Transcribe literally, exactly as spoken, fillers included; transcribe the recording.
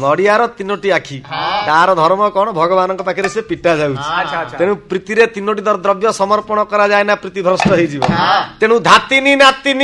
नड़ियार तीनोटी आखि तार धर्म कौन भगवान पाखे से पिटा जाऊँ तेणु प्रीति रे तीनोटी द्रव्य समर्पण करा जाए ना प्रीति भ्रष्ट हो तेणु धातिनी नातिनी